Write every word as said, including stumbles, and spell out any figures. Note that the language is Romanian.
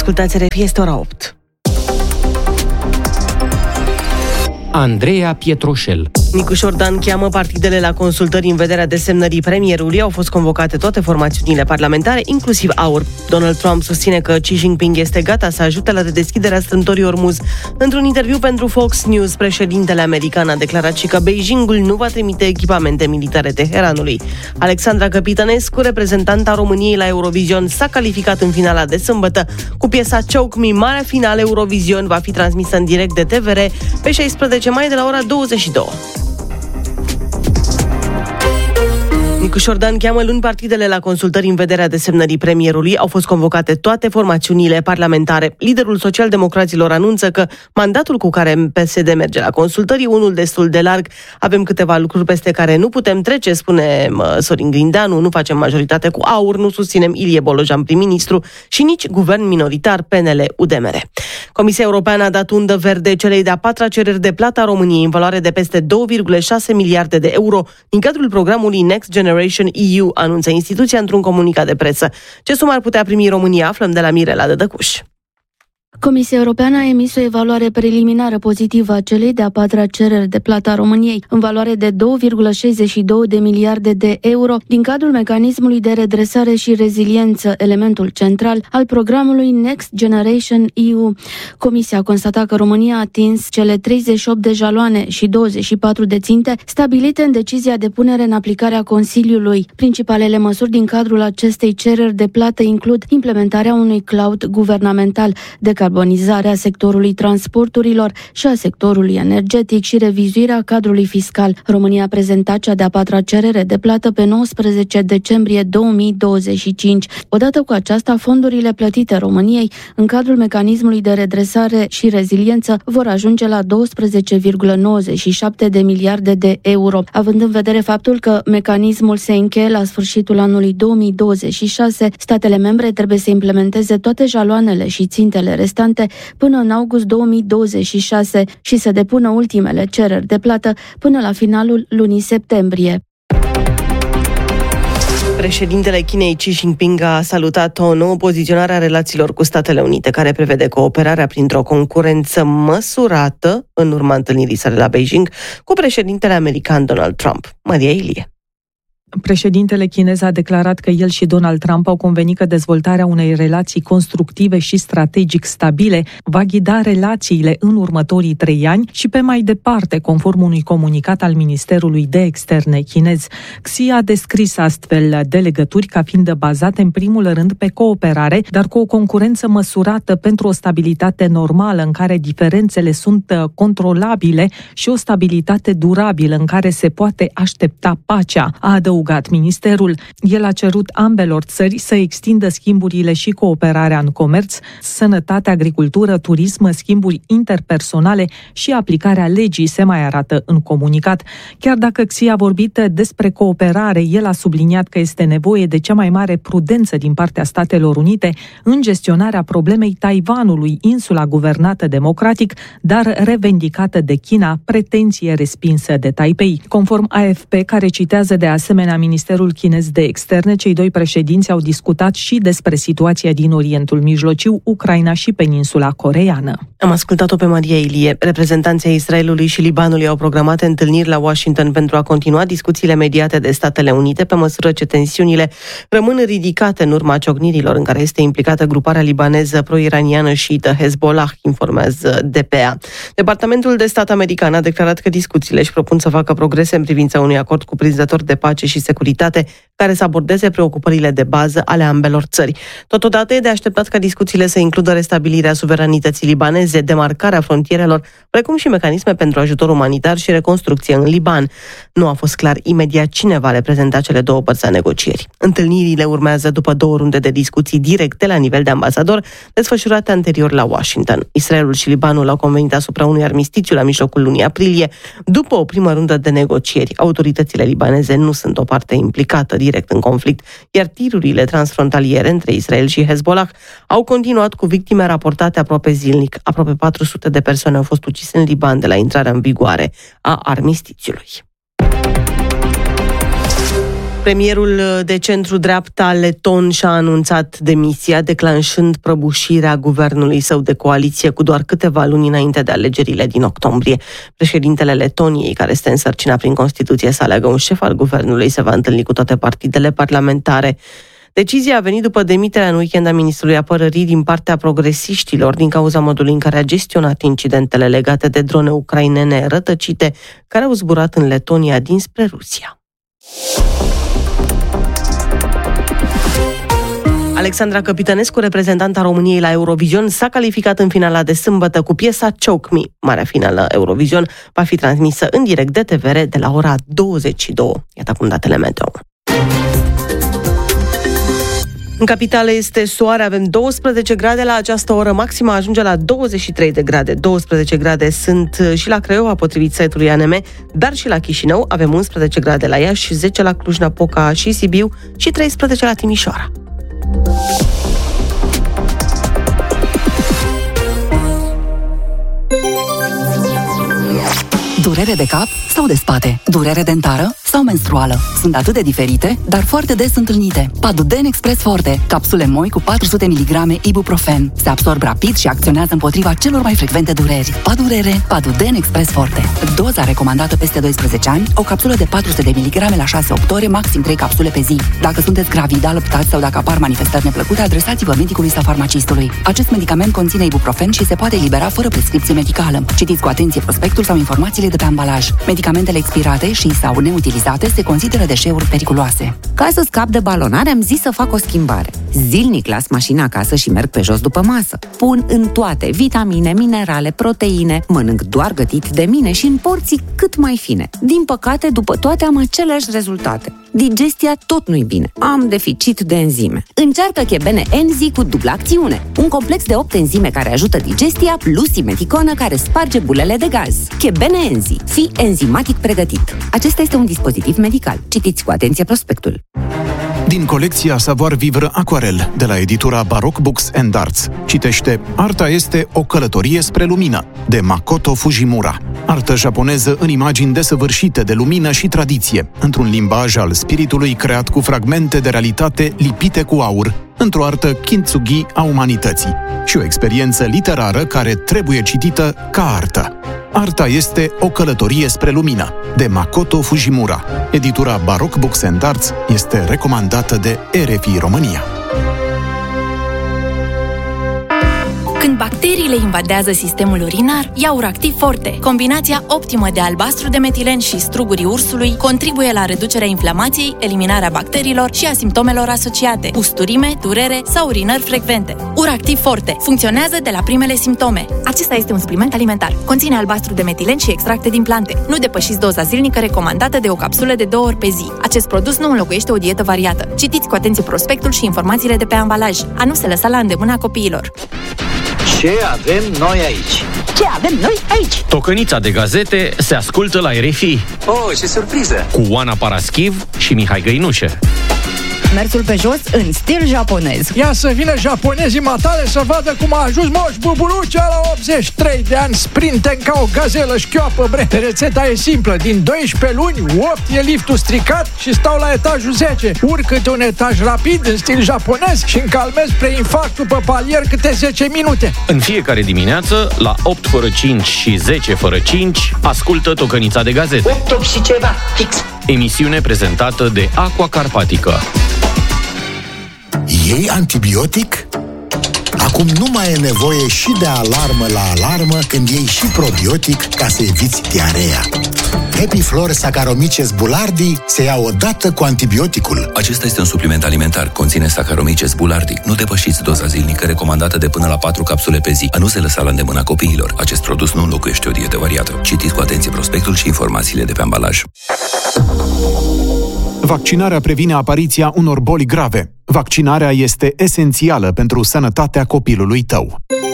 Ascultați R F I, este ora opt. Andreea Pietroșel. Nicu Șordan cheamă partidele la consultări în vederea desemnării premierului. Au fost convocate toate formațiunile parlamentare, inclusiv A U R. Donald Trump susține că Xi Jinping este gata să ajute la redeschiderea strâmtorii Ormuz. Într-un interviu pentru Fox News, președintele american a declarat și că Beijingul nu va trimite echipamente militare Teheranului. Alexandra Căpitănescu, reprezentanta României la Eurovision, s-a calificat în finala de sâmbătă cu piesa Choke Me. Marea finală Eurovision va fi transmisă în direct de T V R pe șaisprezece mai de la ora douăzeci și două. Nicu Șordan cheamă luni partidele la consultări în vederea desemnării premierului. Au fost convocate toate formațiunile parlamentare. Liderul socialdemocraților anunță că mandatul cu care P S D merge la consultări e unul destul de larg. Avem câteva lucruri peste care nu putem trece, spune Sorin Grindeanu, nu facem majoritate cu A U R, nu susținem Ilie Bolojan prim-ministru și nici guvern minoritar P N L U D M R. Comisia Europeană a dat undă verde celei de-a patra cereri de plată a României în valoare de peste două virgulă șase miliarde de euro din cadrul programului Next Generation E U, anunță instituția într-un comunicat de presă. Ce sumă ar putea primi România, aflăm de la Mirela Dădăcuș. Comisia Europeană a emis o evaluare preliminară pozitivă a celei de-a patra cereri de plată a României, în valoare de două virgulă șaizeci și două de miliarde de euro, din cadrul mecanismului de redresare și reziliență, elementul central al programului Next Generation E U. Comisia a constatat că România a atins cele treizeci și opt de jaloane și douăzeci și patru de ținte stabilite în decizia de punere în aplicare a Consiliului. Principalele măsuri din cadrul acestei cereri de plată includ implementarea unui cloud guvernamental, decarbonizarea sectorului transporturilor și a sectorului energetic și revizuirea cadrului fiscal. România a prezentat cea de-a patra cerere de plată pe nouăsprezece decembrie două mii douăzeci și cinci. Odată cu aceasta, fondurile plătite României în cadrul mecanismului de redresare și reziliență vor ajunge la douăsprezece virgulă nouăzeci și șapte de miliarde de euro. Având în vedere faptul că mecanismul se încheie la sfârșitul anului două mii douăzeci și șase, statele membre trebuie să implementeze toate jaloanele și țintele restante până în august două mii douăzeci și șase și să depună ultimele cereri de plată până la finalul lunii septembrie. Președintele Chinei Xi Jinping a salutat o nouă poziționare a relațiilor cu Statele Unite, care prevede cooperarea printr-o concurență măsurată în urma întâlnirii sale la Beijing cu președintele american Donald Trump. Maria Ilie. Președintele chinez a declarat că el și Donald Trump au convenit că dezvoltarea unei relații constructive și strategic stabile va ghida relațiile în următorii trei ani și pe mai departe, conform unui comunicat al Ministerului de Externe chinez. Xi a descris astfel de legături ca fiind bazate în primul rând pe cooperare, dar cu o concurență măsurată pentru o stabilitate normală în care diferențele sunt controlabile și o stabilitate durabilă în care se poate aștepta pacea, a adăugat ministerul. El a cerut ambelor țări să extindă schimburile și cooperarea în comerț, sănătate, agricultură, turism, schimburi interpersonale și aplicarea legii, se mai arată în comunicat. Chiar dacă Xi a vorbit despre cooperare, el a subliniat că este nevoie de cea mai mare prudență din partea Statelor Unite în gestionarea problemei Taiwanului, insula guvernată democratic, dar revendicată de China, pretenție respinsă de Taipei. Conform A F P, care citează de asemenea Ministerul chinez de Externe, cei doi președinți au discutat și despre situația din Orientul Mijlociu, Ucraina și peninsula coreeană. Am ascultat-o pe Maria Ilie. Reprezentanții Israelului și Libanului au programat întâlniri la Washington pentru a continua discuțiile mediate de Statele Unite pe măsură ce tensiunile rămân ridicate în urma ciocnirilor în care este implicată gruparea libaneză pro-iraniană șiită Hezbollah, informează D P A. Departamentul de Stat american a declarat că discuțiile își propun să facă progrese în privința unui acord cuprinzător de pace și securitate care să abordeze preocupările de bază ale ambelor țări. Totodată e de așteptat ca discuțiile să includă restabilirea suveranității libaneze, demarcarea frontierelor, precum și mecanisme pentru ajutor umanitar și reconstrucție în Liban. Nu a fost clar imediat cine va reprezenta cele două părți la negocieri. Întâlnirile urmează după două runde de discuții directe la nivel de ambasador, desfășurate anterior la Washington. Israelul și Libanul au convenit asupra unui armistițiu la mijlocul lunii aprilie. După o primă rundă de negocieri, autoritățile libaneze nu sunt o parte implicată direct în conflict, iar tirurile transfrontaliere între Israel și Hezbollah au continuat cu victime raportate aproape zilnic. Aproape patru sute de persoane au fost ucise în Liban de la intrarea în vigoare a armistițiului. Premierul de centru-dreapta leton și-a anunțat demisia, declanșând prăbușirea guvernului său de coaliție cu doar câteva luni înainte de alegerile din octombrie. Președintele Letoniei, care este însărcinat prin Constituție să aleagă un șef al guvernului, se va întâlni cu toate partidele parlamentare. Decizia a venit după demiterea în weekend a ministrului apărării din partea progresiștilor din cauza modului în care a gestionat incidentele legate de drone ucrainene rătăcite care au zburat în Letonia dinspre Rusia. Alexandra Căpitănescu, reprezentanta României la Eurovision, s-a calificat în finala de sâmbătă cu piesa Choke Me. Marea finală Eurovision va fi transmisă în direct de T V R de la ora douăzeci și două. Iată acum datele meteo. În capitală este soare, avem douăsprezece grade la această oră, maxima ajunge la douăzeci și trei de grade. douăsprezece grade sunt și la Craiova, potrivit site-ului A N M, dar și la Chișinău avem unsprezece grade la Iași, zece la Cluj-Napoca și Sibiu și treisprezece la Timișoara. Durere de cap sau de spate? Durere dentară sau menstruală? Sunt atât de diferite, dar foarte des întâlnite. Paduden Express Forte, capsule moi cu patru sute miligrame ibuprofen. Se absorb rapid și acționează împotriva celor mai frecvente dureri. Padurere, Paduden Express Forte. Doza recomandată peste doisprezece ani, o capsulă de patru sute de miligrame la șase opt ore, maxim trei capsule pe zi. Dacă sunteți gravidă, alăptați sau dacă apar manifestări neplăcute, adresați-vă medicului sau farmacistului. Acest medicament conține ibuprofen și se poate elibera fără prescripție medicală. Citiți cu atenție prospectul sau informațiile de pe ambalaj. Medicamentele expirate și sau neutilizate se consideră deșeuri periculoase. Ca să scap de balonare, am zis să fac o schimbare. Zilnic las mașina acasă și merg pe jos după masă. Pun în toate vitamine, minerale, proteine, mănânc doar gătit de mine și în porții cât mai fine. Din păcate, după toate am aceleași rezultate. Digestia tot nu-i bine. Am deficit de enzime. Încearcă Chebene Enzi cu dublă acțiune. Un complex de opt enzime care ajută digestia plus simeticonă care sparge bulele de gaz. Chebene Enzi. Fii enzimatic pregătit. Acesta este un dispozitiv medical. Citiți cu atenție prospectul. Din colecția Savoir Vivre Aquarel, de la editura Baroque Books and Arts. Citește Arta este o călătorie spre lumină, de Makoto Fujimura. Artă japoneză în imagini desăvârșite de lumină și tradiție, într-un limbaj al spiritului creat cu fragmente de realitate lipite cu aur, într-o artă kintsugi a umanității și o experiență literară care trebuie citită ca artă. Arta este o călătorie spre lumină, de Makoto Fujimura. Editura Baroque Books and Arts este recomandată de R F I România. Când bacteriile invadează sistemul urinar, ia Uractiv Forte. Combinația optimă de albastru de metilen și strugurii ursului contribuie la reducerea inflamației, eliminarea bacteriilor și a simptomelor asociate, usturime, durere sau urinări frecvente. Uractiv Forte funcționează de la primele simptome. Acesta este un supliment alimentar. Conține albastru de metilen și extracte din plante. Nu depășiți doza zilnică recomandată de o capsulă de două ori pe zi. Acest produs nu înlocuiește o dietă variată. Citiți cu atenție prospectul și informațiile de pe ambalaj. A nu se lăsa la îndemâna copiilor. Ce avem noi aici? Ce avem noi aici? Tocănița de gazete se ascultă la R F I. Oh, ce surpriză! Cu Oana Paraschiv și Mihai Găinușe. Mersul pe jos în stil japonez. Ia să vină japonezii matale să vadă cum a ajuns Moș Buburucea la optzeci și trei de ani, sprinten ca o gazelă șchioapă, bre. Rețeta e simplă, din doisprezece luni, opt e liftul stricat și stau la etajul zece. Urc câte un etaj rapid în stil japonez și încalmez spre infarctul pe palier câte zece minute. În fiecare dimineață, la opt fără cinci și zece fără cinci, ascultă Tocănița de gazete. opt și ceva, fix. Emisiune prezentată de Aqua Carpatica. Iei antibiotic? Acum nu mai e nevoie și de alarmă la alarmă când iei și probiotic ca să eviți diarea. Epiflor Saccharomyces boulardii se ia odată cu antibioticul. Acesta este un supliment alimentar. Conține Saccharomyces boulardii. Nu depășiți doza zilnică recomandată de până la patru capsule pe zi. A nu se lăsa la îndemâna copiilor. Acest produs nu înlocuiește o dietă variată. Citiți cu atenție prospectul și informațiile de pe ambalaj. Vaccinarea previne apariția unor boli grave. Vaccinarea este esențială pentru sănătatea copilului tău.